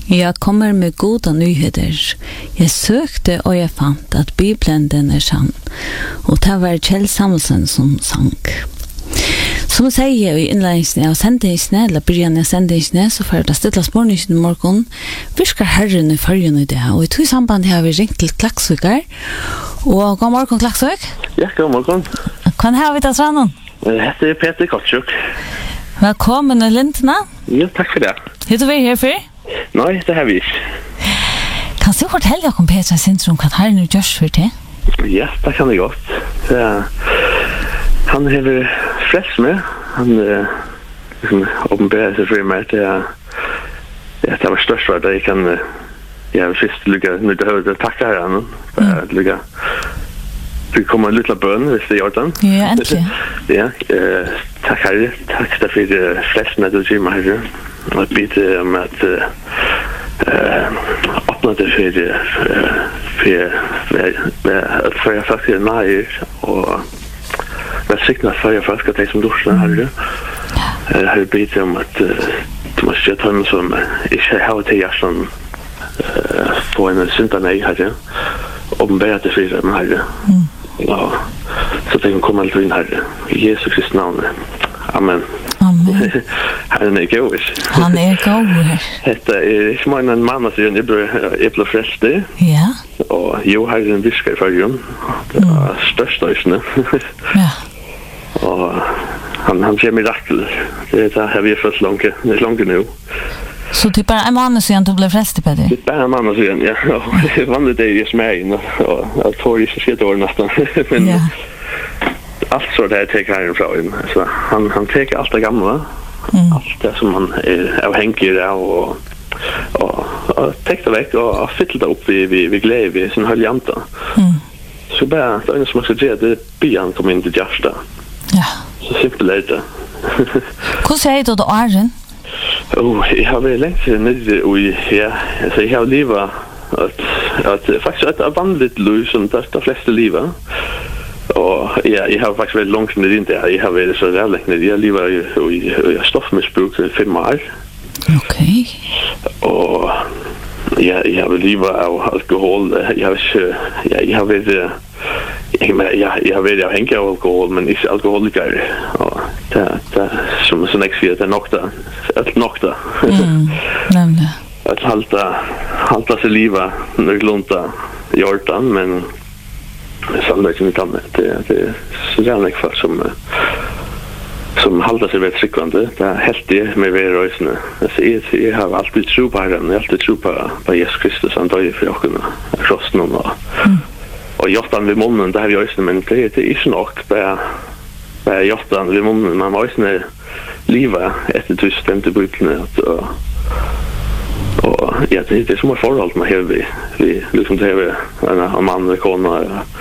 Jag kommer med goda nyheter. Jag sökte och jag fant att Bibeln den sann. Och det var Kjell Samuelsen som sang. Som säger jag i inledningen av sändningen, eller början av sändningen, så får det stilla spårningen i morgon. Viskar Herren i förrjun i det. Och i tog samband har vi ringt till Klaksvikar. Och god morgon, Klaksvik. Ja, god morgon. Kan har vi det rannan? Det är Peter Kotschuk. Välkommen i Lintena. Ja, tack för det. Heter vi här för? Nej, det har vi inte. Kan du fortälja om Petra Sintrum vad han nu görs för det? Ja, det kan det gott. Han har frälst med. Han liksom uppenbarar sig för mig. Det var störst vad jag kan först lycka nu det hörde tacka honom. Lycka. Vi kommer en liten bön hvis det gjør den. Ja, äntligen. Ja, tack herre. Tack för frälsen att du ger mig herre. Och bitte om att öppna det för jag faktiskt nej och välsigna för folk att det som duschar herre. Jag bitte om att du måste göra honom som inte har till hjärtan få en synda nej herre. Uppenbara det för mig herre. Ja, så det kan komma till in herre. I Jesu Kristi namn. Amen. Amen. Han är god. Han är god. Det är som en man som är äppla frälst. Ja. Och jo har en viska i förrjun. Det är största isne. Ja. Och han ser mirakel. Det har vi fått långt nu. Så det är bara en man som du blev frälst, Peter? Det är bara en man som ja. Vanligt är ju smägen och jag tror inte shit år nästan. Men ja. Allt så där tar han från så han tar allt det gamla. Allt det som han är avhängig av och täckte väck och fyllt upp vi glädje i sin höljanta. Så bara det som ska ge det byan kom in till hjärta. Ja. Så simpelt är det. Hur säger du då Arjen? Jag har väl länge nere ja, så jag har livat att faktiskt ett vanligt liv som de flesta livet. Och ja, jag har faktiskt väldigt långt ner in där. Jag har varit så där länge. Jag lever i stoffmissbruk i 5 år. Okej. Och jag har livat av alkohol. Jag har varit avhängig av alkohol, men inte alkoholiker. Och det som säger det är nokta. Nämligen. Att halta sig liva nöglunta hjortan, men sannolikt inte annat. Det är så gärna kvar som haltar sig väldigt tryggvande. Det är helt det med våra röjsna. Jag har alltid tro på Herren. Jag har alltid tro på Jesus Kristus. Han dör för jag kunna krossa någon. Och hjortan vid munnen, det har vi röjsna. Men det är inte nog. Bara hjortan vid munnen. Man röjsna livet efter tysten till brytene. Och ja, det är som ett förhåll man har vi liksom det är en man och kona.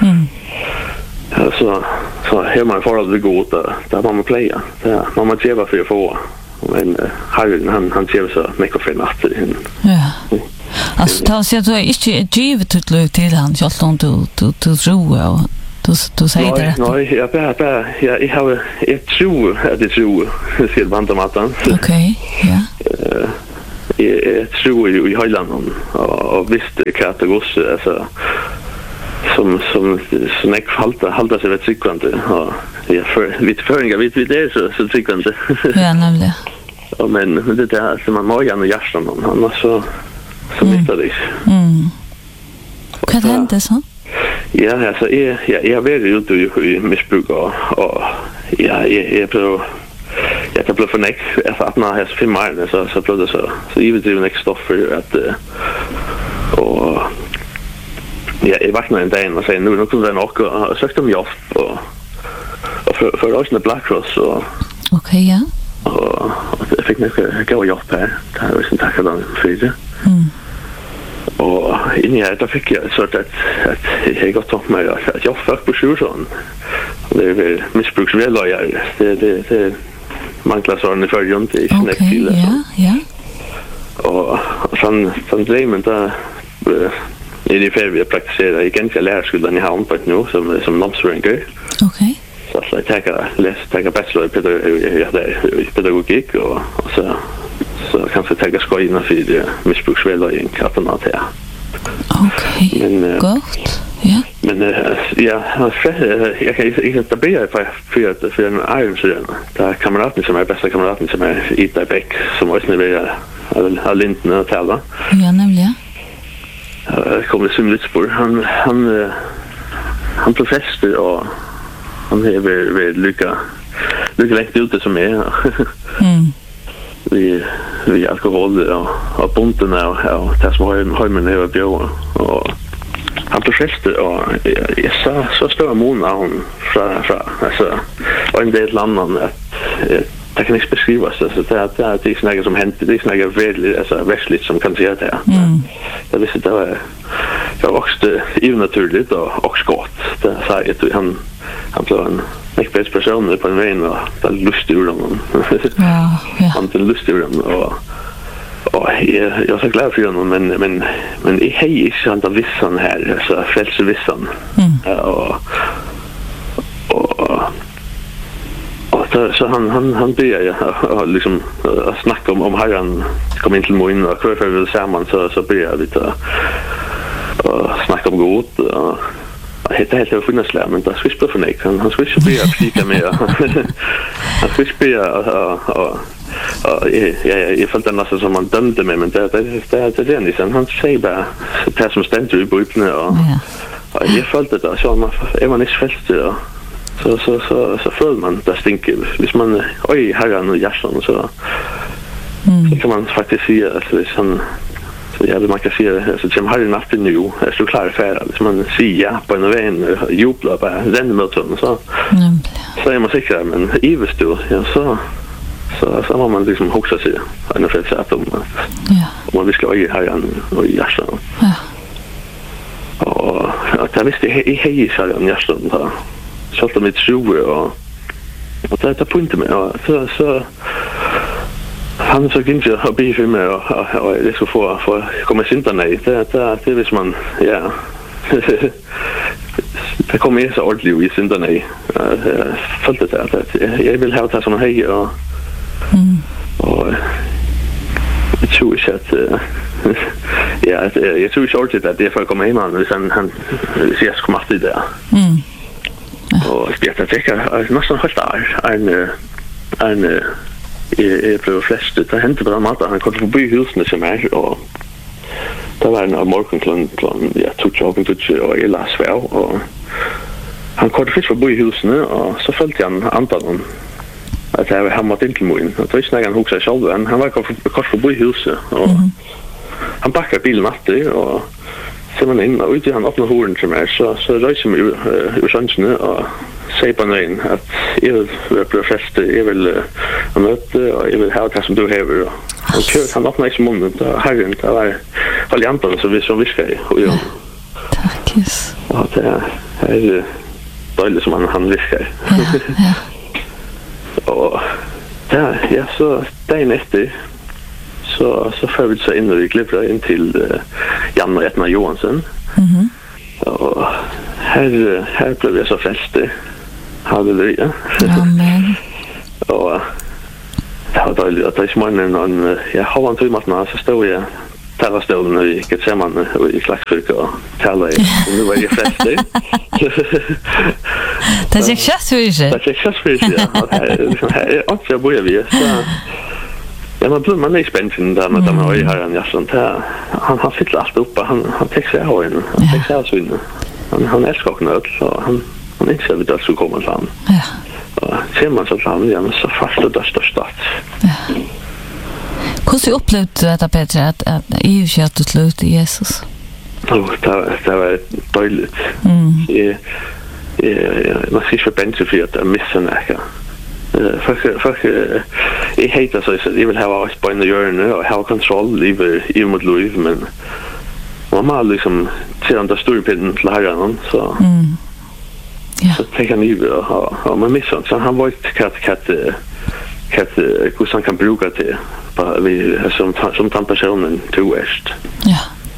Så här man förhåll det går där man måste playa. Där man måste ge för att få. Men Herren han ger så mycket för natt. Ja. Alltså då så du inte givet till han så långt du tror och du säger det. Nej, jag har ett tro att det tror för bandamatten. Okej, ja. Jag tror ju i Höjlanden och visst kategos alltså som snack halta sig vet tryggvande och lite föringar vet vi det så tryggvande. Ja, nämligen. Och men det där som man magen och hjärtan han så mister det. Vad hände så? Ja, alltså jag vet ju ute i missbruk och jag tror jag kan bli för näck efter att när jag 5 år så blev det så givetvis näck stoff för att och jag vaknade en dag och sa nu kunde jag nog och sökte om jobb och för oss med Black Cross och okej ja och jag fick nog gå jobb här där var sen tacka dem för det och in i det fick jag så att jag gått upp med att jag fick på sjön det är väl missbruksväl det manglar sån i förrjun till snack till. Ja. Och sen dreamen där i det färd vi praktiserar i ganska lärarskolan i Havn på nu som nomsränker. Okej. Så att jag tar bachelor i pedagogik och så kanske ta skoina för missbruksvärdering att man det. Okej. Men gott. Ja. Men ja, jag kan inte be för en Iron Serena. Där kamraten som är bästa kamraten som är Ida Beck som också när vi har Linden att tala. Ja, nämligen. Kommer som lite spår. Han professor och han är väl lycka längt ute som är. Vi alkohol och buntarna och det som har med det att göra och han professor och jag sa så stora mån av hon från alltså och en del landan att det kan inte beskrivas så det är snägga som hänt det är snägga väldigt alltså västligt som kan säga det. Jag visste det var också ju naturligt och skott det säger att han blev en bäst person på en väg och det lustig ur honom. Ja. Han är lustig ur honom och jag är så glad för honom men I hej inte han av vissan här så frälsevissan. Så han börjar liksom snacka om Herren kom in till moin och kvar för vi samman så börjar vi och snacka om gott och det helt funnits lär men det skulle för mig han skulle börja fika med han skulle börja jag falt nästan som man dömde mig men det är liksom han säger bara det som ständer I boken och jag fallte det så man är man inte fäst så føler man det stinker hvis man herren og hjertan så kan man faktisk si at hvis han så jag vill man kan se så som har en afton nu är så klar för att man ser ja på en väg jubla på den möten så är man säker men Ives då ja så har man liksom också sig en för att om man vill slå I herren och hjertan och att jag visste I hej herren hjertan då så att mitt tro och det är punkten med så han så gick jag att be för mig och det så få komma synda nej det vis man ja det kommer ju så ordentligt I synda nej följde det att jag vill ha det som hej och jag tror inte att ja jag tror inte ordentligt att det får komma in han sen ses komma till det och jag tycker nästan helt en är på flest det hände på mat han kom förbi husen som är och det var en morgonklon tog jobben och I las väl och han kom förbi husen och så följde han antagligen att jag har mått in till moin och då snägade han också själv han var kort förbi huset och han backade bilen efter och så man in och ute han öppnar horn som är så röjser mig ur chansen och säger på någon att jag vill bli fest jag vill möta och jag vill ha det som du har och kör han öppnar inte munnen och herren det var allianten så vi som viskar och ja tack yes och det är dåligt som han viskar och ja så det är nästa så får vi så in och vi klippar in till Jan och Etna Johansson. Och här blev jag så fäst. Halleluja. Amen. Och det var dåligt att det morgonen jag har en timme så stod jag talarstolen I Getsemane I Klagsvik och talade. Nu var jag fäst. Det gick köttfyrt. Det gick köttfyrt, ja. Det är också börjar vi så ja, man är spänd där med de har ju herren Jason där. Han sitter allt uppe. Han tar sig av en. Han tar sig av sin. Han älskar knöt så han inte ser det så kommer fram. Ja. Och ser man så fram igen så fast det största. Ja. Hur upplevde du det Petra att EU kött ut slut I Jesus? Det var dåligt. Man ska ju bänka för att missa näka. Folk jag hatar så jag vill ha oss på en hjörne och ha kontroll I mot liv men man har liksom sedan där står pinnen till herren så så tänker ni och man missar så han var katt hur han kan bruka till bara vi som personen till väst ja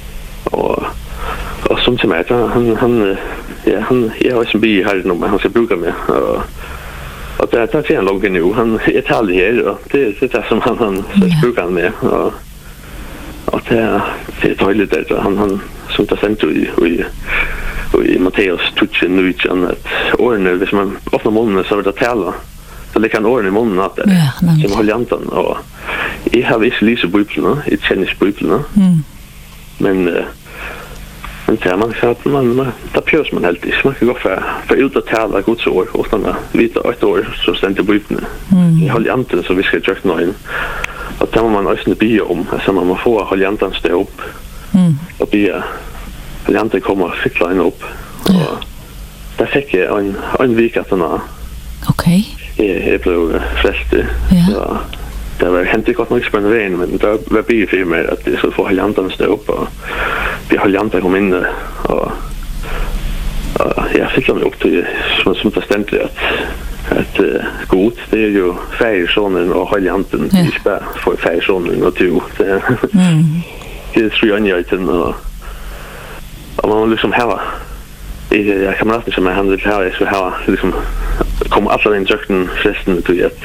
och som till mig han jag har som bi här nu men han ska bruka med och Och det är en lång nu. Han är italiener och det är det som han spukar med. Och det är tydligt där. Han som tar sent i Matteus tutchen nu igen att ordna hvis man öppnar munnen så vill det tala. Så det kan ordna i munnen att som håller antan och jag har visst läst bibeln, jag känner bibeln. Men ja, man säger att man tar pjörs man helt. Man kan gå för ut att tala Guds ord utan att vita ett år så ständer bibeln. Jag håller antan så vi ska trycka någon. Och det man också be om, så man får hålla antan stå upp. Och be Janten kommer fickla in upp. Och där fick jag en vecka att den. Okej. Jag blev frälst. Ja. Det var hänt gott nog spännande men det var bi för mig att det så få Janten stå upp och vi har Janten kom in och jag fick dem upp till som förständligt att god det är ju färgsonen och Janten i spär för färgsonen och du. Det är så gärna och man liksom här jag kan alltid som han vill här så här liksom kommer alla in drökten festen till att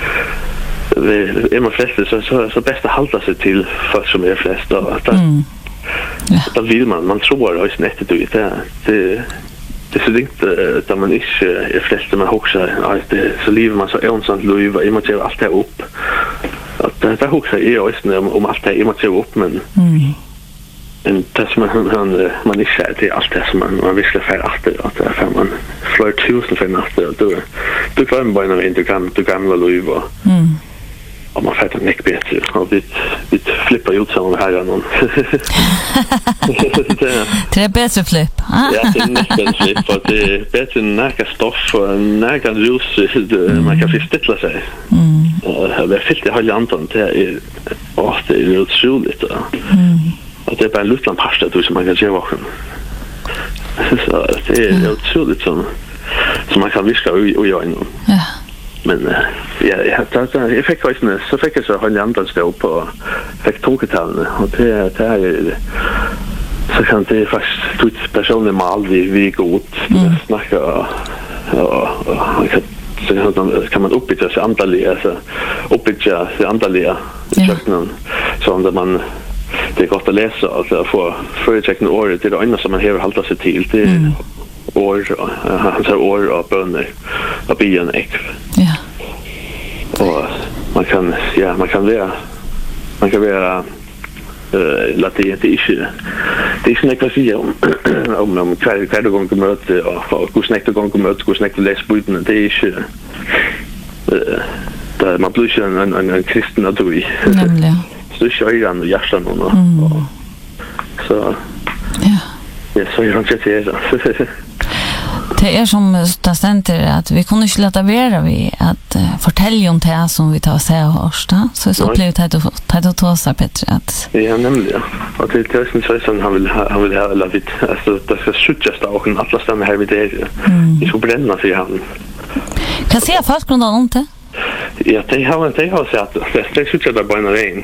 man flest så bäst att hålla sig till folk som är flest och att då vill man tror att det är det så inte där man inte är flest man också att det så lever man så ensamt liv och man allt det upp att det också är också om allt det man upp men en det som man inte säger till allt det som man vill för efter att det är man flör tusen för efter du glömmer bara när du gamla liv och man fattar mycket bättre och vi flippar ut som här någon det är bättre flipp ja det är nästan flipp för det är bättre näka stoff och näka ljus man kan förstilla sig det är fyllt i hela antan det är otroligt och det är bara en liten pasta som man kan göra också så det är otroligt som man kan viska och göra innan men jag fick också så fick jag så hålla andan stå på fick tågtalen och det är så kan det faktiskt ut personer mal vi god snacka och kan man uppbygga sig andliga så uppbygga sig andliga så där man det är gott att läsa alltså få förutsättningar året det är det enda som man har hållit sig till det är hans år och böner och byen äck. Ja. Och man kan vara latin det är inte nekvasia om kvar gång till möte och hur snäckt gång till möte hur snäckt läs buden det är inte där man blir en kristen att du nämligen så köran och hjärtan och så ja så är det det är som studenter att vi kunde inte låta vara vi att fortälja om det som vi tar och säger hörs då så så upplevt att ta sig bättre att ja nämligen att det är så han vill ha la vid alltså det ska skjutas då och alla stanna här vid det i så bränna för han kan se fast grund om det ja det har sett det skjutas där bara en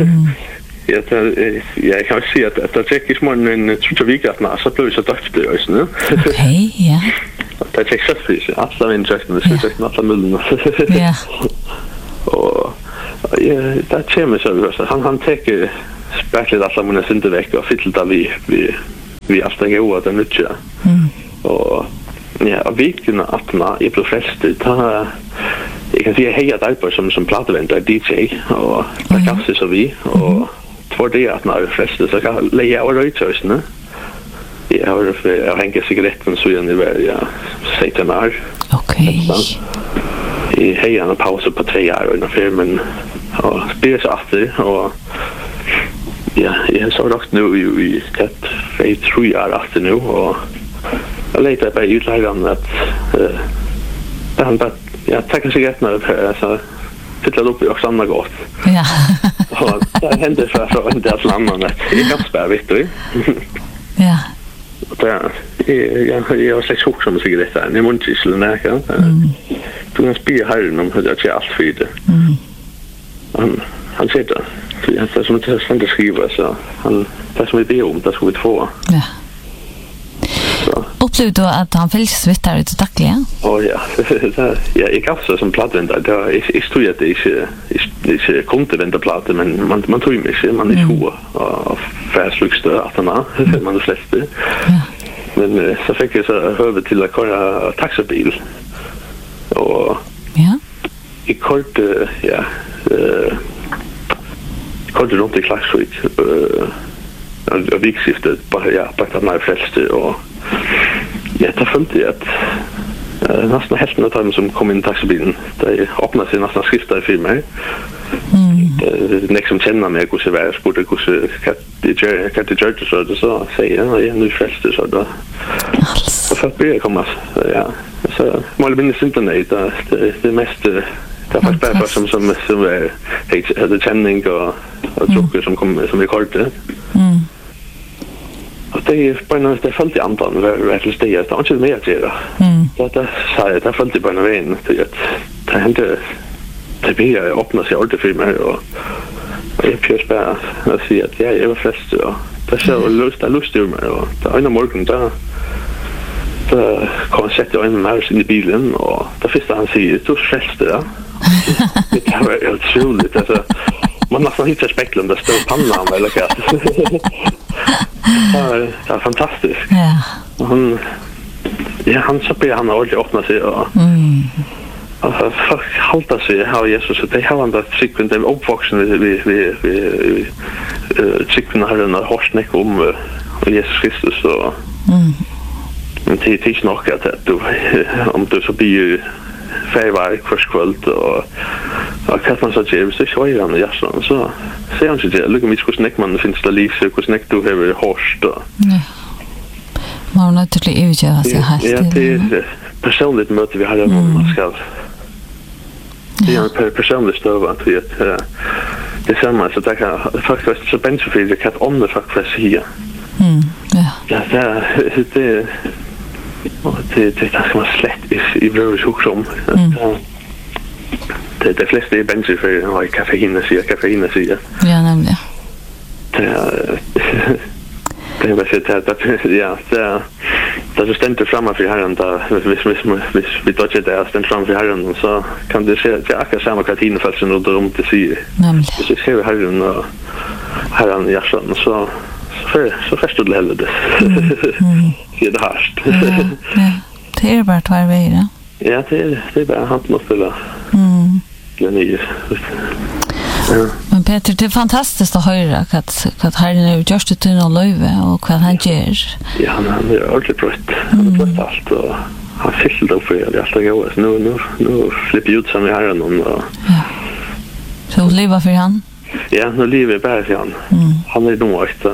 jag kan se att det är små en trutavika att så blir så dåligt det är nu. Okej, ja. Det är exakt precis. Alla är intresserade det är alla mullen. Ja. Och det kommer så han tar spärkligt alla mina synte veck och fyller där vi alltid går att nyttja. Och ja, viken att man är professionell ta jag kan se heja där som plateväntar DJ och det kanske så vi och för det att när flest så kan lägga och röjtösna. Jag har hängt cigaretten så igen i varje sätta när. Okej. I hejan paus på 3 år under filmen och spelar så efter och ja, jag såg också nu i tätt för 3 år efter nu och jag letar på utläggan att han bara jag tackar cigaretterna så fylla upp och samla gott. Ja. Och det hände för en del landar det är ganska vet du. Ja. Jag har sex hook som cigaretter. Ni måste inte slå näka. Du kan spela här om hur det är allt för det. Han säger det. Det är som inte ska skriva så han det som vi ber om det ska vi få. Ja. Upplever du att han fälls vitt där ute dagligen? Ja. Ja, jag gav så som plattvändare. Det var jag tror att det inte kunde vända platten, men man tror mig, man är två och färdslugstö att man är flest. Ja. Men så fick jag så över till att köra taxibil. Och i kort kort runt i Klagsvik och vikskiftet bara den här fleste och det följde jag att nästan hälften av dem som kom in i taxibilen de öppnade sig nästan skrifta i filmer. Nästa som känner mig hur det var spurte hur kan det göra så säger jag nu fleste så då så för att det kommer så mål minst internet det mest det var bara som hade känning och drucker som vi kallade. Och det är bara när det följde andan var till steg att inte mer att göra. Det sa jag, det följde bara vägen till att det hände det blir öppna sig alltid för mig och jag pjörs bara att säga att jag var flest och det så lust ur mig och det ena morgon där kom jag sätta en mars in i bilen och det första han säger du flest där. Det var helt otroligt alltså man nästan hittar spekulum där står pannan eller vad. Det är fantastiskt. Ja. Han så blir han alltid öppna sig och folk halta sig här Jesus så det har han där cykeln det uppvuxen vi cykeln har den horsnek om Jesus Kristus och men det är inte nog att du om du så blir färvar kvarskvöld och att man så att så schör han hjärtan så ser han sig det lukar mig hur snack man finns det liv så hur snack du har horst och man naturligt är ju så här ja det är personligt möte vi har man ska det är personligt stöv att det är samma så det kan faktiskt så benefit det kan om det faktiskt här ja det ska man slätt i bröd och som det flesta är bensin för en kaffein så ja nämligen det var så det är stämt framme för herren där vi då inte där stämt framme för herren så kan det se att jag samma katin fast runt om till sig nämligen så ser herren och herren hjärtan så förstår du heller det det harst det är bara två vägar ja det är bara han måste väl Men Peter, det är fantastiskt att höra att Herren är just ett tunn och löve och vad han gör. Ja, han är ordentligt brött. Han har brött allt och han fyllt upp för det. Allt är gått. Nu slipper ut som i Herren. Och, så lever för han? Ja, nu lever jag bara för han. Han är nog också.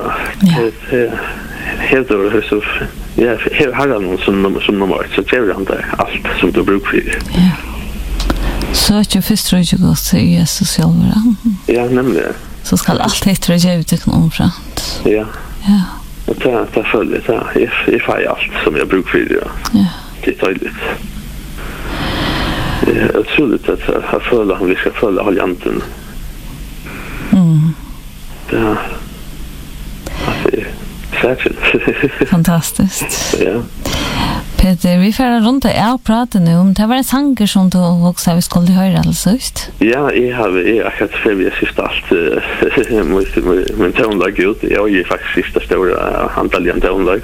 Helt över så Herren som normalt så gör han det allt som du brukar för. Ja. Så att jag förstår inte gott till Jesus själv. Ja, nämligen. Så ska allt hitta och ge ut till någon främt. Ja. Och det följer det. Jag får allt som jag brukar för det. Ja. Det är tydligt. Det är otroligt att jag följer om vi ska följa allianten. Det är särskilt. Fantastiskt. Ja. Peter, vi får runt och prata nu om det var en sanger som du också vi skulle höra alltså just. Ja, jag har för vi sist allt min tonlag ut. Jag är faktiskt sista stora antal tonlag